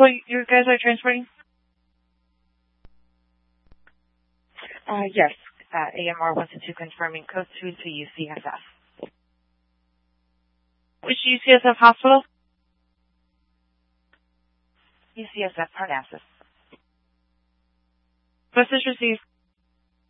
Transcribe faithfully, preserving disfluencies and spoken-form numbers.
hospital you guys are transporting? Uh, yes. Uh, A M R one two two confirming code two to U C S F. Which U C S F hospital? U C S F Parnassus. Message received.